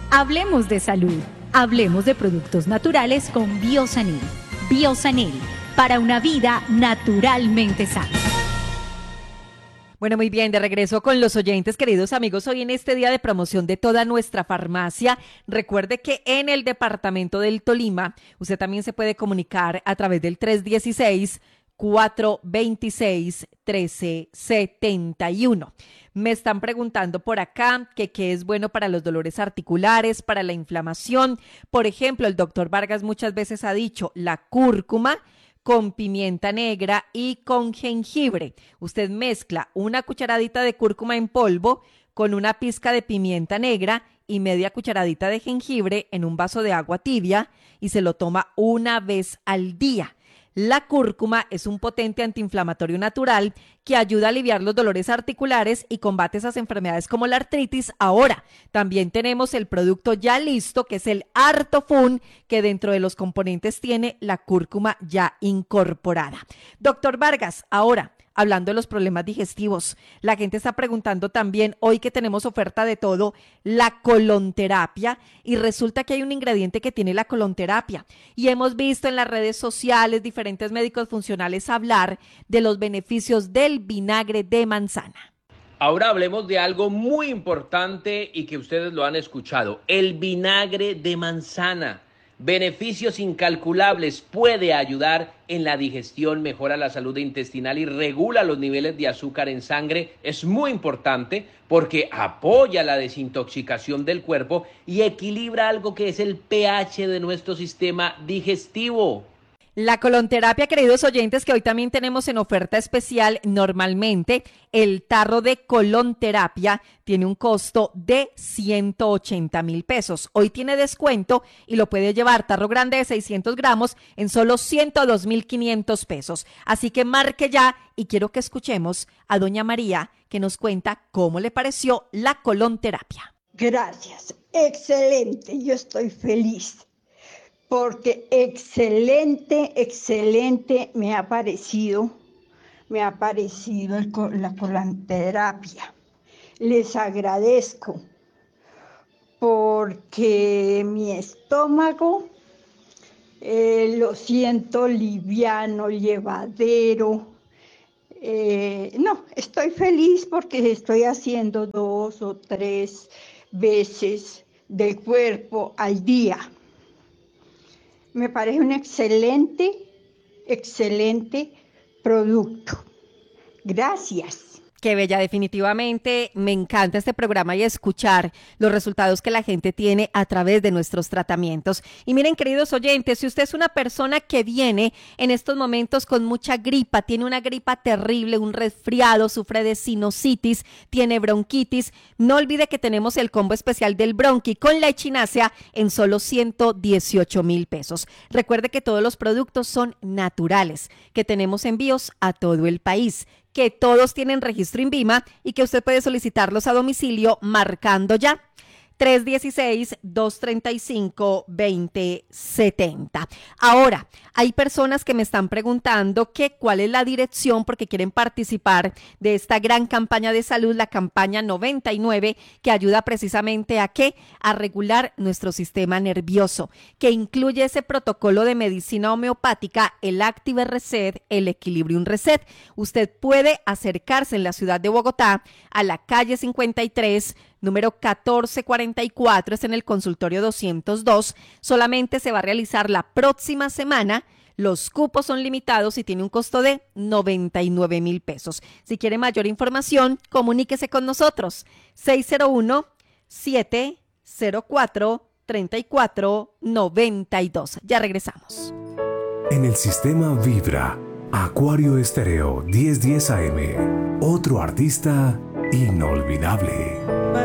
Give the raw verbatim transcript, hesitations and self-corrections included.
Hablemos de salud. Hablemos de productos naturales con Biosanil. Biosanil, para una vida naturalmente sana. Bueno, muy bien, de regreso con los oyentes, queridos amigos, hoy en este día de promoción de toda nuestra farmacia. Recuerde que en el departamento del Tolima, usted también se puede comunicar a través del tres uno seis, cuatro dos seis, uno tres siete uno. Me están preguntando por acá que qué es bueno para los dolores articulares, para la inflamación. Por ejemplo, el doctor Vargas muchas veces ha dicho la cúrcuma con pimienta negra y con jengibre. Usted mezcla una cucharadita de cúrcuma en polvo con una pizca de pimienta negra y media cucharadita de jengibre en un vaso de agua tibia y se lo toma una vez al día. La cúrcuma es un potente antiinflamatorio natural que ayuda a aliviar los dolores articulares y combate esas enfermedades como la artritis. Ahora, también tenemos el producto ya listo, que es el Artofun, que dentro de los componentes tiene la cúrcuma ya incorporada. Doctor Vargas, ahora, hablando de los problemas digestivos, la gente está preguntando también, hoy que tenemos oferta de todo, la colonterapia, y resulta que hay un ingrediente que tiene la colonterapia, y hemos visto en las redes sociales diferentes médicos funcionales hablar de los beneficios del vinagre de manzana. Ahora hablemos de algo muy importante y que ustedes lo han escuchado, el vinagre de manzana. Beneficios incalculables, puede ayudar en la digestión, mejora la salud intestinal y regula los niveles de azúcar en sangre. Es muy importante porque apoya la desintoxicación del cuerpo y equilibra algo que es el pH de nuestro sistema digestivo. La colonterapia, queridos oyentes, que hoy también tenemos en oferta especial, normalmente el tarro de colonterapia tiene un costo de ciento ochenta mil pesos. Hoy tiene descuento y lo puede llevar tarro grande de seiscientos gramos en solo ciento dos mil quinientos pesos. Así que marque ya y quiero que escuchemos a doña María que nos cuenta cómo le pareció la colonterapia. Gracias, excelente, yo estoy feliz. Porque excelente, excelente me ha parecido, me ha parecido el, la colonterapia. Les agradezco porque mi estómago eh, lo siento liviano, llevadero. Eh, no, estoy feliz porque estoy haciendo dos o tres veces del cuerpo al día. Me parece un excelente, excelente producto. Gracias. Qué bella, definitivamente me encanta este programa y escuchar los resultados que la gente tiene a través de nuestros tratamientos. Y miren, queridos oyentes, si usted es una persona que viene en estos momentos con mucha gripa, tiene una gripa terrible, un resfriado, sufre de sinusitis, tiene bronquitis, no olvide que tenemos el combo especial del Bronqui con la echinacea en solo ciento dieciocho mil pesos. Recuerde que todos los productos son naturales, que tenemos envíos a todo el país, que todos tienen registro INVIMA y que usted puede solicitarlos a domicilio marcando ya tres uno seis, dos tres cinco, dos cero siete cero. Ahora, hay personas que me están preguntando que cuál es la dirección porque quieren participar de esta gran campaña de salud, la campaña noventa y nueve, que ayuda precisamente a ¿qué? A regular nuestro sistema nervioso, que incluye ese protocolo de medicina homeopática, el Active Reset, el Equilibrium Reset. Usted puede acercarse en la ciudad de Bogotá a la calle cincuenta y tres, número catorce cuarenta y cuatro, es en el consultorio doscientos dos. Solamente se va a realizar la próxima semana. Los cupos son limitados y tiene un costo de noventa y nueve mil pesos. Si quiere mayor información, comuníquese con nosotros. seis cero uno, siete cero cuatro, tres cuatro nueve dos. Ya regresamos. En el sistema Vibra, Acuario Estéreo diez diez A M. Otro artista inolvidable.